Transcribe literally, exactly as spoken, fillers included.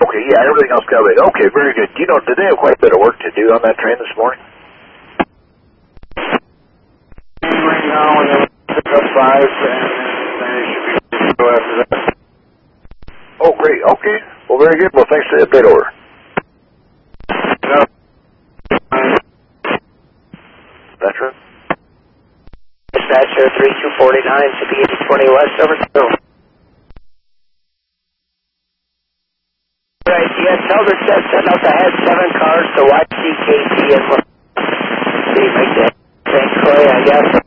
Okay, yeah, everything else got ready. Okay, very good. You know, did they have quite a bit of work to do on that train this morning? Right now, and then pick up five, and then it should be ready to go after that. Oh, great. Okay. Well, very good. Well, thanks for the update, over. No. Veteran? Dispatcher three two four nine, to be eighty twenty West, over to you. Right, yeah, tell the set, send out the head seven cars to Y C K P and see, make that Saint Croix, I guess.